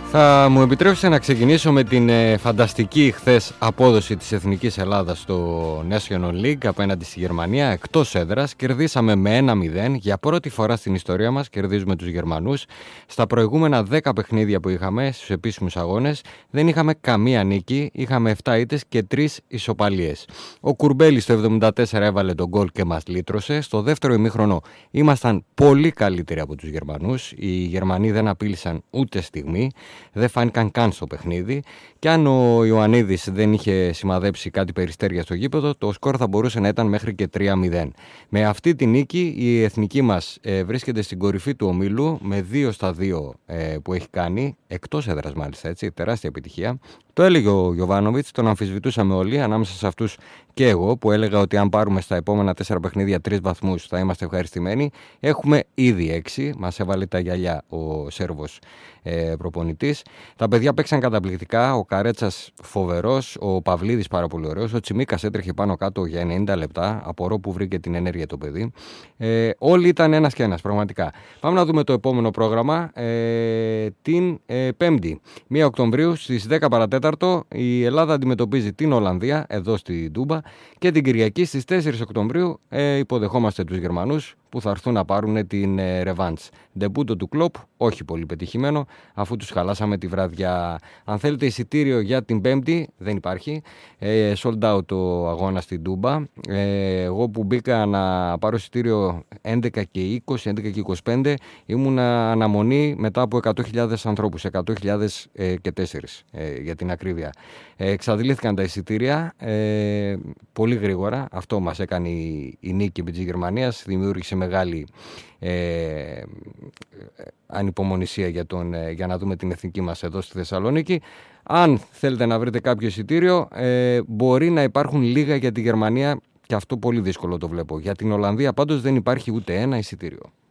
Θα μου επιτρέψετε να ξεκινήσω με την φανταστική χθες απόδοση της Εθνικής Ελλάδας στο National League απέναντι στη Γερμανία. Εκτός έδρας κερδίσαμε με 1-0. Για πρώτη φορά στην ιστορία μας κερδίζουμε τους Γερμανούς. Στα προηγούμενα 10 παιχνίδια που είχαμε στους επίσημους αγώνες δεν είχαμε καμία νίκη. Είχαμε 7 ήττες και 3 ισοπαλίες. Ο Κουρμπέλης στο 74 έβαλε τον γκολ και μας λύτρωσε. Στο δεύτερο ημίχρονο ήμασταν πολύ καλύτεροι από τους Γερμανούς. Οι Γερμανοί δεν απείλησαν ούτε στιγμή. Δεν φάνηκαν καν στο παιχνίδι και αν ο Ιωαννίδης δεν είχε σημαδέψει κάτι περιστέρια στο γήπεδο, το σκορ θα μπορούσε να ήταν μέχρι και 3-0. Με αυτή τη νίκη η εθνική μας βρίσκεται στην κορυφή του ομίλου με 2-2 που έχει κάνει, εκτός έδρας μάλιστα, έτσι, τεράστια επιτυχία. Το έλεγε ο Γιοβάνοβιτς, τον αμφισβητούσαμε όλοι, ανάμεσα σε αυτούς και εγώ, που έλεγα ότι αν πάρουμε στα επόμενα 4 παιχνίδια 3 βαθμούς θα είμαστε ευχαριστημένοι. Έχουμε ήδη 6, μας έβαλε τα γυαλιά ο Σέρβος προπονητής. Τα παιδιά παίξαν καταπληκτικά, ο Καρέτσας φοβερός, ο Παυλίδης πάρα πολύ ωραίος, ο Τσιμίκας έτρεχε πάνω κάτω για 90 λεπτά, απορώ που βρήκε την ενέργεια το παιδί. Όλοι ήταν ένας και ένας, πραγματικά. Πάμε να δούμε το επόμενο πρόγραμμα την Πέμπτη, 1 Οκτωβρίου στις 10 παρατέταρτο η Ελλάδα αντιμετωπίζει την Ολλανδία εδώ στη Τούμπα και την Κυριακή στις 4 Οκτωβρίου υποδεχόμαστε τους Γερμανούς που θα έρθουν να πάρουν την ρεβάντς. Ντεμπούτο του Κλοπ, όχι πολύ πετυχημένο, αφού τους χαλάσαμε τη βραδιά. Αν θέλετε εισιτήριο για την Πέμπτη, δεν υπάρχει. Sold out το αγώνα στην Τούμπα. Εγώ που μπήκα να πάρω εισιτήριο 11 και 20, 11 και 25, ήμουν αναμονή μετά από 100.000 ανθρώπους, 100.000 και 4 για την ακρίβεια. Εξαντλήθηκαν τα εισιτήρια πολύ γρήγορα. Αυτό μας έκανε η νίκη της Γερμανίας, δημιούργησε μεγάλη ανυπομονησία για να δούμε την εθνική μας εδώ στη Θεσσαλονίκη. Αν θέλετε να βρείτε κάποιο εισιτήριο, μπορεί να υπάρχουν λίγα για τη Γερμανία και αυτό πολύ δύσκολο το βλέπω. Για την Ολλανδία πάντως δεν υπάρχει ούτε ένα εισιτήριο.